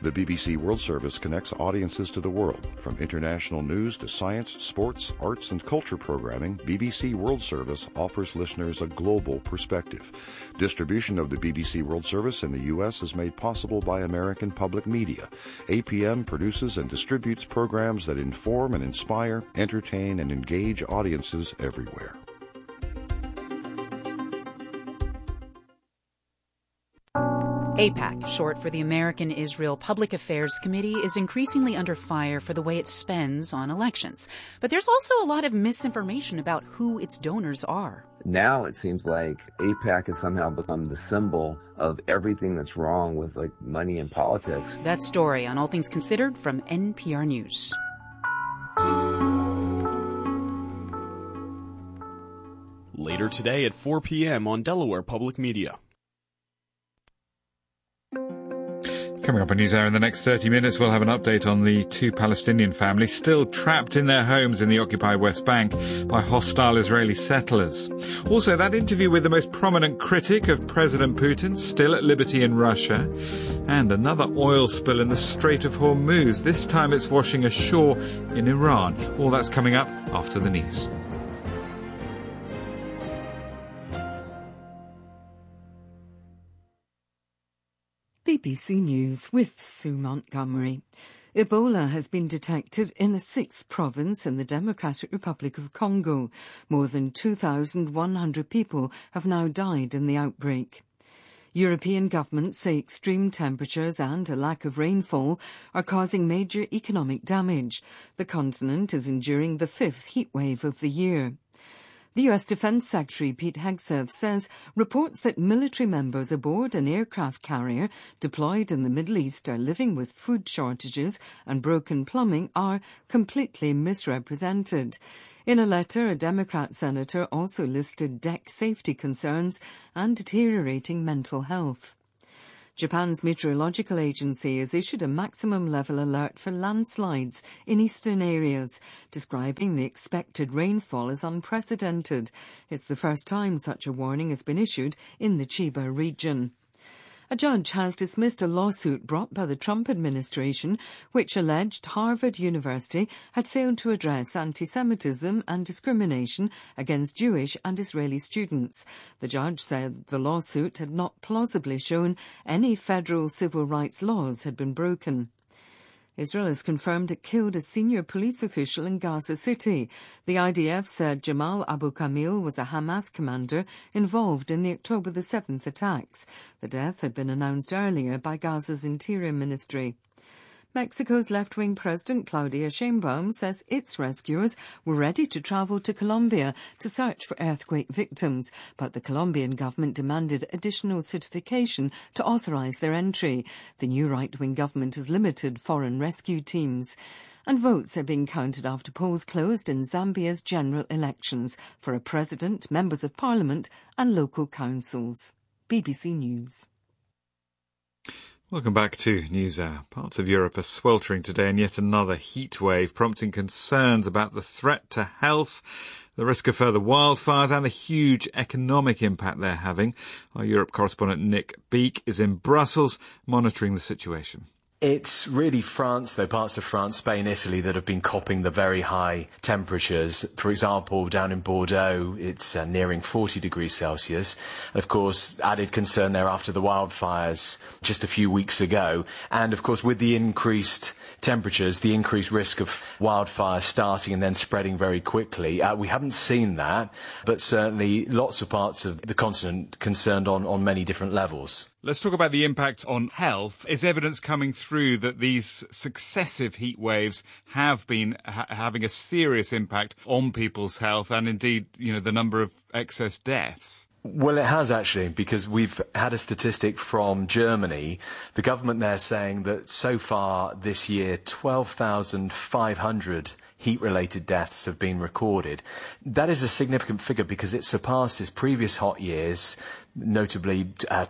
The BBC World Service connects audiences to the world. From international news to science, sports, arts, and culture programming, BBC World Service offers listeners a global perspective. Distribution of the BBC World Service in the U.S. is made possible by American Public Media. APM produces and distributes programs that inform and inspire, entertain, and engage audiences everywhere. AIPAC, short for the American-Israel Public Affairs Committee, is increasingly under fire for the way it spends on elections. But there's also a lot of misinformation about who its donors are. Now it seems like AIPAC has somehow become the symbol of everything that's wrong with money and politics. That story on All Things Considered from NPR News. Later today at 4 p.m. on Delaware Public Media. Coming up on NewsHour in the next 30 minutes, we'll have an update on the two Palestinian families still trapped in their homes in the occupied West Bank by hostile Israeli settlers. Also, that interview with the most prominent critic of President Putin, still at liberty in Russia. And another oil spill in the Strait of Hormuz. This time it's washing ashore in Iran. All that's coming up after the news. BBC News with Sue Montgomery. Ebola has been detected in a sixth province in the Democratic Republic of Congo. More than 2,100 people have now died in the outbreak. European governments say extreme temperatures and a lack of rainfall are causing major economic damage. The continent is enduring the fifth heatwave of the year. The US Defense Secretary Pete Hegseth says reports that military members aboard an aircraft carrier deployed in the Middle East are living with food shortages and broken plumbing are completely misrepresented. In a letter, a Democrat senator also listed deck safety concerns and deteriorating mental health. Japan's meteorological agency has issued a maximum level alert for landslides in eastern areas, describing the expected rainfall as unprecedented. It's the first time such a warning has been issued in the Chiba region. A judge has dismissed a lawsuit brought by the Trump administration which alleged Harvard University had failed to address anti-Semitism and discrimination against Jewish and Israeli students. The judge said the lawsuit had not plausibly shown any federal civil rights laws had been broken. Israel has confirmed it killed a senior police official in Gaza City. The IDF said Jamal Abu Kamil was a Hamas commander involved in the October the 7th attacks. The death had been announced earlier by Gaza's Interior Ministry. Mexico's left-wing President Claudia Sheinbaum says its rescuers were ready to travel to Colombia to search for earthquake victims, but the Colombian government demanded additional certification to authorize their entry. The new right-wing government has limited foreign rescue teams. And votes are being counted after polls closed in Zambia's general elections for a president, members of parliament and local councils. BBC News. Welcome back to NewsHour. Parts of Europe are sweltering today in yet another heat wave, prompting concerns about the threat to health, the risk of further wildfires and the huge economic impact they're having. Our Europe correspondent Nick Beake is in Brussels monitoring the situation. It's really France, though, parts of France, Spain, Italy, that have been copping the very high temperatures. For example, down in Bordeaux, it's nearing 40 degrees Celsius. And, of course, added concern there after the wildfires just a few weeks ago. And, of course, with the increased temperatures, the increased risk of wildfires starting and then spreading very quickly. We haven't seen that, but certainly lots of parts of the continent concerned on many different levels. Let's talk about the impact on health. Is evidence coming through that these successive heat waves have been having a serious impact on people's health and indeed, the number of excess deaths? Well, it has actually, because we've had a statistic from Germany. The government there saying that so far this year, 12,500 heat-related deaths have been recorded. That is a significant figure because it surpasses previous hot years notably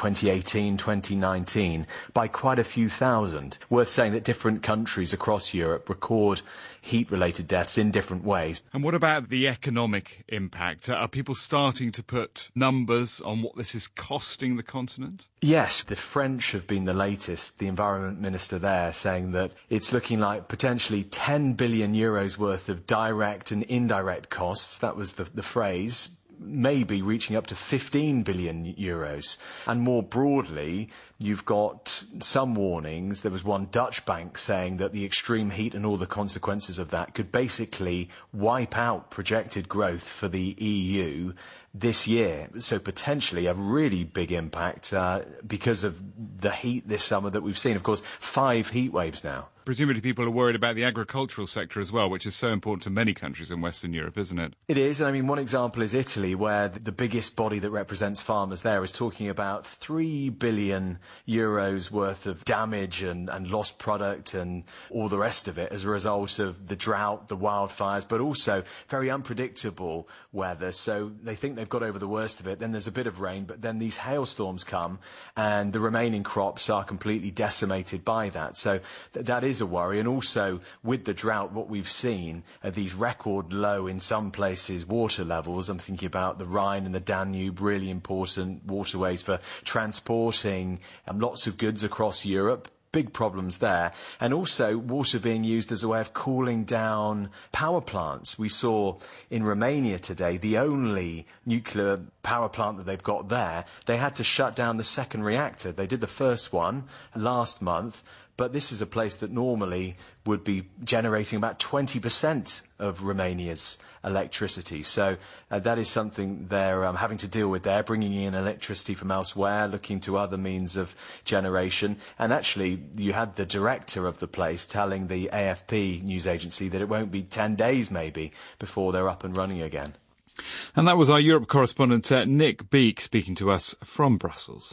2018, 2019, by quite a few thousand. Worth saying that different countries across Europe record heat-related deaths in different ways. And what about the economic impact? Are people starting to put numbers on what this is costing the continent? Yes, the French have been the latest, the environment minister there saying that it's looking like potentially 10 billion euros worth of direct and indirect costs. That was the phrase. Maybe reaching up to 15 billion euros. And more broadly, you've got some warnings. There was one Dutch bank saying that the extreme heat and all the consequences of that could basically wipe out projected growth for the EU this year. So potentially a really big impact because of the heat this summer that we've seen. Of course, 5 heat waves now. Presumably people are worried about the agricultural sector as well, which is so important to many countries in Western Europe, isn't it? It is. I mean, one example is Italy, where the biggest body that represents farmers there is talking about 3 billion euros worth of damage and lost product and all the rest of it as a result of the drought, the wildfires, but also very unpredictable weather. So they think they've got over the worst of it. Then there's a bit of rain, but then these hailstorms come and the remaining crops are completely decimated by that. So that is a worry. And also with the drought, what we've seen are these record low, in some places, water levels. I'm thinking about the Rhine and the Danube, really important waterways for transporting lots of goods across Europe. Big problems there. And also water being used as a way of cooling down power plants. We saw in Romania today, the only nuclear power plant that they've got there, they had to shut down the second reactor. They did the first one last month, but this is a place that normally would be generating about 20% of Romania's electricity. So that is something they're having to deal with there, bringing in electricity from elsewhere, looking to other means of generation. And actually, you had the director of the place telling the AFP news agency that it won't be 10 days maybe before they're up and running again. And that was our Europe correspondent, Nick Beake, speaking to us from Brussels.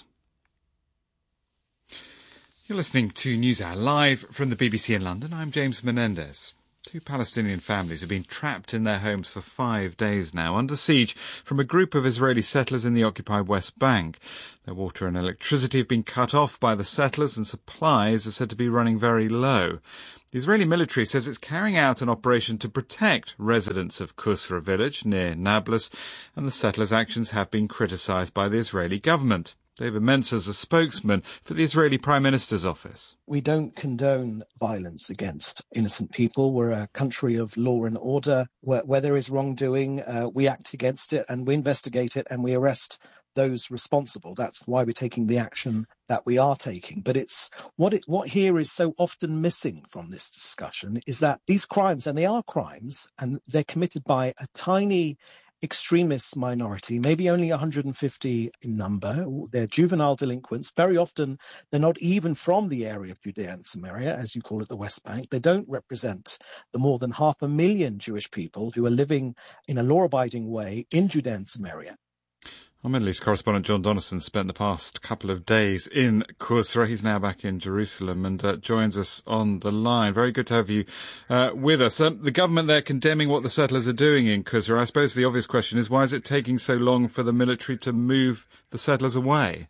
You're listening to NewsHour live from the BBC in London. I'm James Menendez. 2 Palestinian families have been trapped in their homes for 5 days now, under siege from a group of Israeli settlers in the occupied West Bank. Their water and electricity have been cut off by the settlers, and supplies are said to be running very low. The Israeli military says it's carrying out an operation to protect residents of Kusra village near Nablus, and the settlers' actions have been criticised by the Israeli government. David Mencer is a spokesman for the Israeli Prime Minister's office. We don't condone violence against innocent people. We're a country of law and order. Where there is wrongdoing, we act against it and we investigate it and we arrest those responsible. That's why we're taking the action that we are taking. But it's what here is so often missing from this discussion is that these crimes, and they are crimes, and they're committed by a tiny extremist minority, maybe only 150 in number. They're juvenile delinquents. Very often, they're not even from the area of Judea and Samaria, as you call it, the West Bank. They don't represent the more than 500,000 Jewish people who are living in a law-abiding way in Judea and Samaria. Our Middle East correspondent John Donaldson spent the past couple of days in Kusra. He's now back in Jerusalem and joins us on the line. Very good to have you with us. The government there condemning what the settlers are doing in Kusra. I suppose the obvious question is, why is it taking so long for the military to move the settlers away?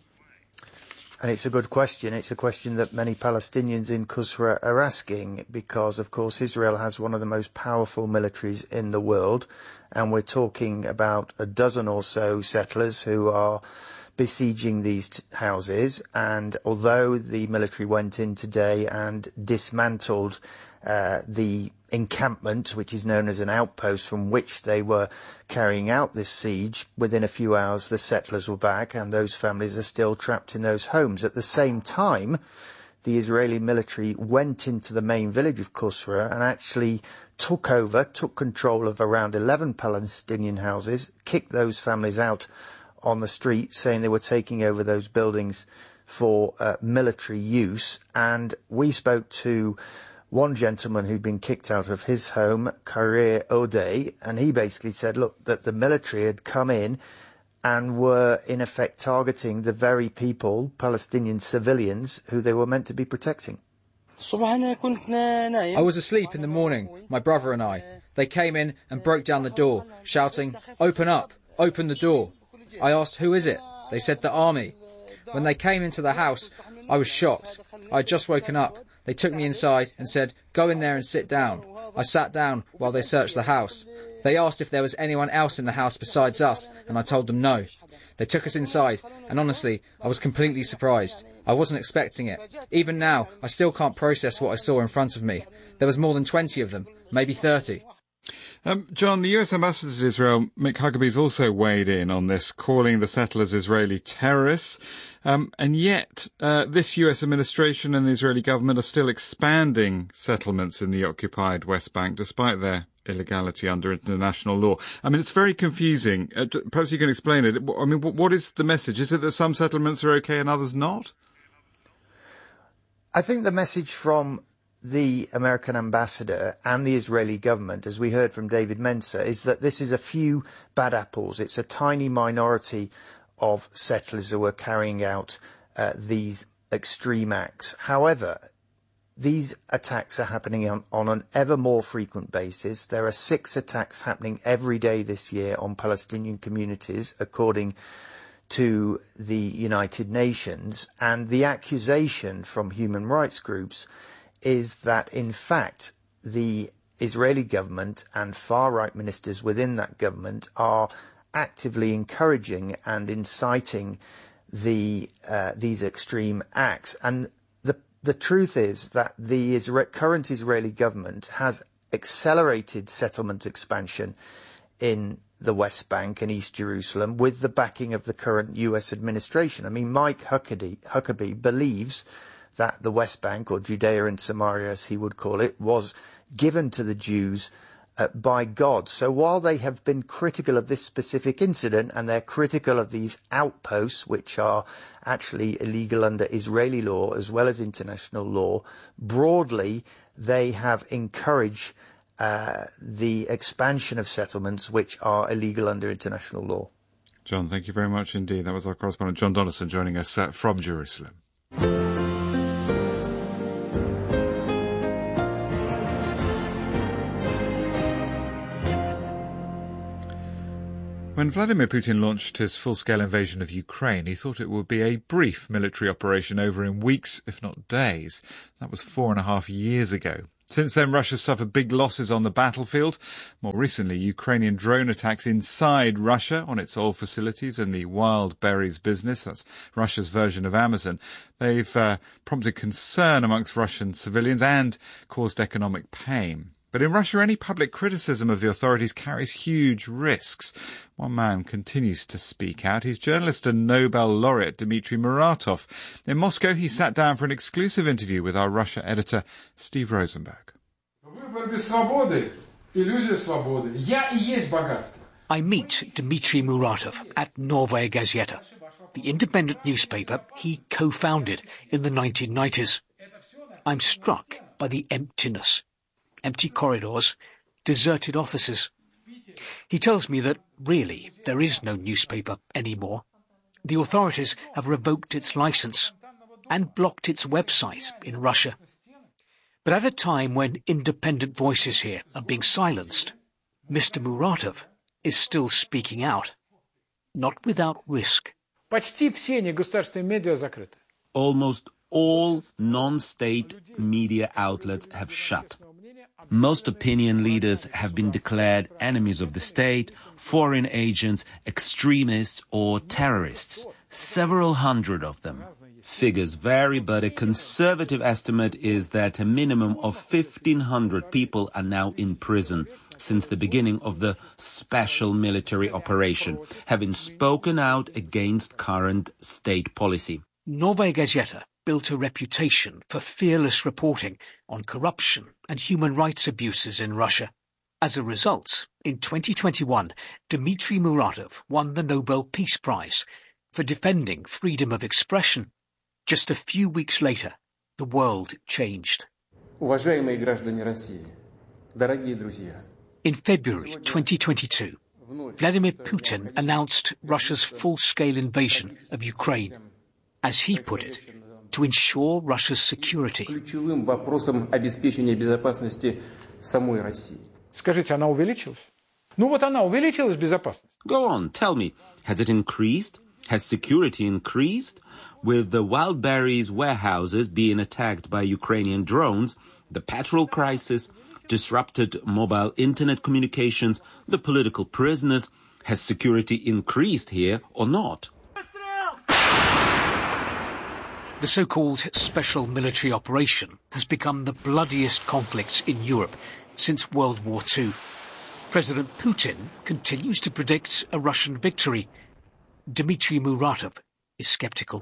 And it's a good question. It's a question that many Palestinians in Kusra are asking because, of course, Israel has one of the most powerful militaries in the world. And we're talking about a dozen or so settlers who are besieging these houses. And although the military went in today and dismantled the encampment, which is known as an outpost from which they were carrying out this siege, within a few hours the settlers were back and those families are still trapped in those homes. At the same time, the Israeli military went into the main village of Kusra and actually took control of around 11 Palestinian houses, kicked those families out on the street, saying they were taking over those buildings for military use. And we spoke to one gentleman who'd been kicked out of his home, Karir Odeh, and he basically said, look, that the military had come in and were in effect targeting the very people, Palestinian civilians, who they were meant to be protecting. I was asleep in the morning, my brother and I. They came in and broke down the door, shouting, "Open up, open the door." I asked, "Who is it?" They said the army. When they came into the house, I was shocked. I had just woken up. They took me inside and said, "Go in there and sit down." I sat down while they searched the house. They asked if there was anyone else in the house besides us, and I told them no. They took us inside, and honestly, I was completely surprised. I wasn't expecting it. Even now, I still can't process what I saw in front of me. There was more than 20 of them, maybe 30. John, the US ambassador to Israel, Mick Huckabee's also weighed in on this, calling the settlers Israeli terrorists. And yet, this US administration and the Israeli government are still expanding settlements in the occupied West Bank, despite their illegality under international law. I mean, it's very confusing. Perhaps you can explain it. I mean, what is the message? Is it that some settlements are okay and others not? I think the message from the American ambassador and the Israeli government, as we heard from David Mensa, is that this is a few bad apples. It's a tiny minority of settlers who are carrying out these extreme acts. However, these attacks are happening on an ever more frequent basis. There are 6 attacks happening every day this year on Palestinian communities, according to the United Nations. And the accusation from human rights groups is that, in fact, the Israeli government and far-right ministers within that government are actively encouraging and inciting these extreme acts. And the truth is that the current Israeli government has accelerated settlement expansion in the West Bank and East Jerusalem with the backing of the current US administration. I mean, Mike Huckabee believes that the West Bank, or Judea and Samaria as he would call it, was given to the Jews by God. So while they have been critical of this specific incident, and they're critical of these outposts, which are actually illegal under Israeli law as well as international law, broadly they have encouraged the expansion of settlements which are illegal under international law. John, thank you very much indeed. That was our correspondent John Donaldson joining us from Jerusalem. When Vladimir Putin launched his full-scale invasion of Ukraine, he thought it would be a brief military operation over in weeks, if not days. That was 4.5 years ago. Since then, Russia suffered big losses on the battlefield. More recently, Ukrainian drone attacks inside Russia on its oil facilities and the wild berries business, that's Russia's version of Amazon, they've prompted concern amongst Russian civilians and caused economic pain. But in Russia, any public criticism of the authorities carries huge risks. One man continues to speak out. He's journalist and Nobel laureate Dmitry Muratov. In Moscow, he sat down for an exclusive interview with our Russia editor, Steve Rosenberg. I meet Dmitry Muratov at Novaya Gazeta, the independent newspaper he co-founded in the 1990s. I'm struck by the emptiness. Empty corridors, deserted offices. He tells me that, really, there is no newspaper anymore. The authorities have revoked its license and blocked its website in Russia. But at a time when independent voices here are being silenced, Mr. Muratov is still speaking out, not without risk. Almost all non-state media outlets have shut. Most opinion leaders have been declared enemies of the state, foreign agents, extremists or terrorists. Several hundred of them. Figures vary, but a conservative estimate is that a minimum of 1,500 people are now in prison since the beginning of the special military operation, having spoken out against current state policy. Novaya Gazeta built a reputation for fearless reporting on corruption and human rights abuses in Russia. As a result, in 2021, Dmitry Muratov won the Nobel Peace Prize for defending freedom of expression. Just a few weeks later, the world changed. In February 2022, Vladimir Putin announced Russia's full-scale invasion of Ukraine. As he put it, to ensure Russia's security. Go on, tell me, has it increased? Has security increased? With the Wildberries warehouses being attacked by Ukrainian drones, the petrol crisis, disrupted mobile internet communications, the political prisoners, has security increased here or not? The so-called special military operation has become the bloodiest conflict in Europe since World War II. President Putin continues to predict a Russian victory. Dmitry Muratov is skeptical.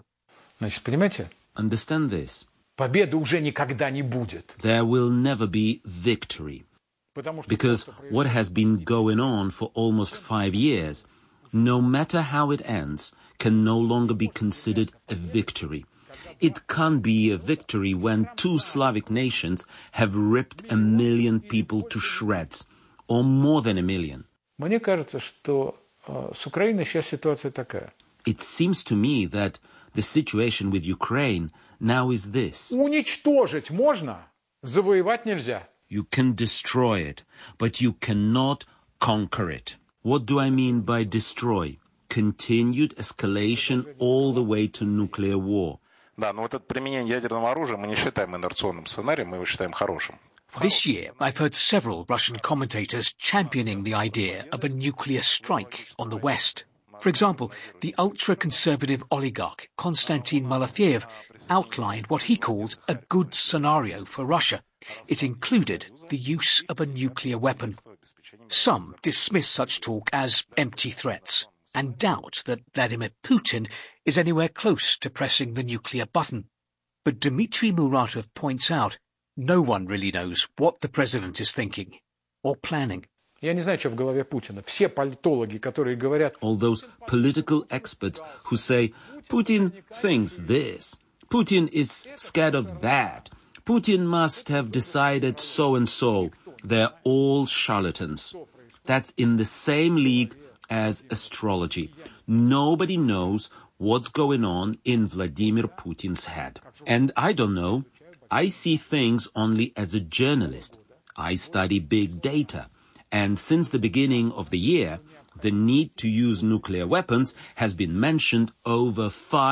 Understand this. Победы уже никогда не будет. There will never be victory. Because what has been going on for almost 5 years, no matter how it ends, can no longer be considered a victory. It can't be a victory when 2 Slavic nations have ripped 1 million people to shreds, or more than 1 million. Мне кажется, что с Украиной сейчас ситуация такая. It seems to me that the situation with Ukraine now is this. Уничтожить можно, завоевать нельзя. You can destroy it, but you cannot conquer it. What do I mean by destroy? Continued escalation all the way to nuclear war. Да, но вот это применение ядерного оружия мы не считаем инерционным сценарием, мы его считаем хорошим. This year, I've heard several Russian commentators championing the idea of a nuclear strike on the West. For example, the ultra-conservative oligarch Konstantin Malafeyev outlined what he called a good scenario for Russia. It included the use of a nuclear weapon. Some dismiss such talk as empty threats and doubt that Vladimir Putin is anywhere close to pressing the nuclear button. But Dmitry Muratov points out no one really knows what the president is thinking or planning. Я не знаю, что в голове Путина. Все политологи, которые говорят... All those political experts who say, Putin thinks this, Putin is scared of that, Putin must have decided so and so. They're all charlatans. That's in the same league as astrology. Nobody knows what's going on in Vladimir Putin's head. And I don't know. I see things only as a journalist. I study big data. And since the beginning of the year, the need to use nuclear weapons has been mentioned over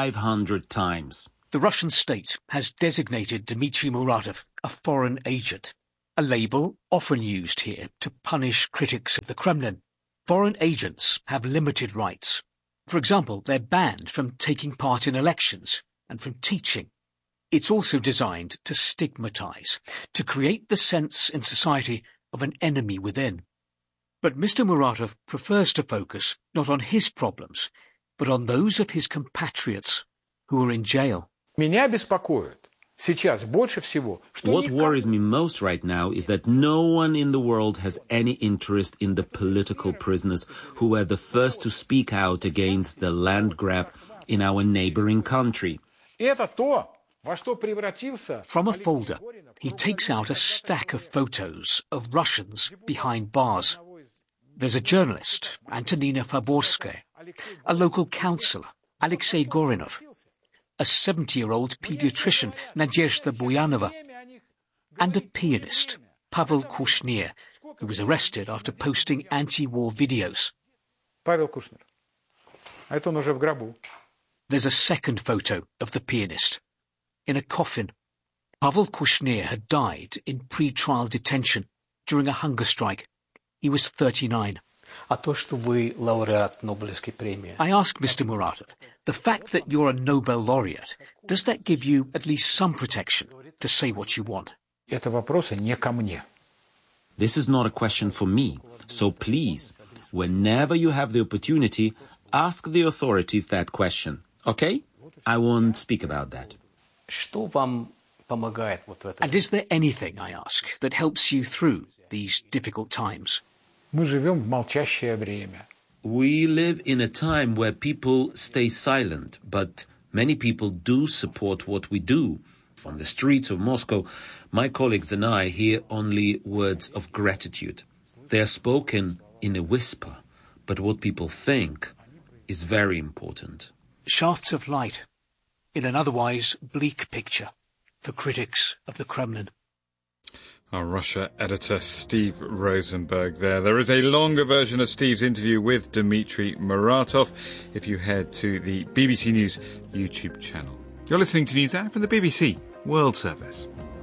500 times. The Russian state has designated Dmitry Muratov a foreign agent, a label often used here to punish critics of the Kremlin. Foreign agents have limited rights. For example, they're banned from taking part in elections and from teaching. It's also designed to stigmatize, to create the sense in society of an enemy within. But Mr. Muratov prefers to focus not on his problems, but on those of his compatriots who are in jail. Меня беспокоит сейчас больше всего, что... What worries me most right now is that no one in the world has any interest in the political prisoners who were the first to speak out against the land grab in our neighboring country. Это то, во что превратился... From a folder, he takes out a stack of photos of Russians behind bars. There's a journalist, Antonina Favorskaya, a local councillor, Alexei Gorinov, a 70-year-old pediatrician, Nadezhda Buyanova, and a pianist, Pavel Kushnir, who was arrested after posting anti-war videos. Pavel Kushnir. Это он уже в гробу. There's a second photo of the pianist, in a coffin. Pavel Kushnir had died in pre-trial detention during a hunger strike. He was 39. А то, что вы лауреат Нобелевской премии. I ask Mr. Muratov, the fact that you're a Nobel laureate, does that give you at least some protection to say what you want? Это вопросы не ко мне. This is not a question for me, so please, whenever you have the opportunity, ask the authorities that question, okay? I won't speak about that. Что вам помогает вот в этом? And is there anything, I ask, that helps you through these difficult times? Мы живем в молчащее время. We live in a time where people stay silent, but many people do support what we do. On the streets of Moscow, my colleagues and I hear only words of gratitude. They are spoken in a whisper, but what people think is very important. Shafts of light in an otherwise bleak picture for critics of the Kremlin. Our Russia editor, Steve Rosenberg there. There is a longer version of Steve's interview with Dmitry Muratov if you head to the BBC News YouTube channel. You're listening to News Hour from the BBC World Service.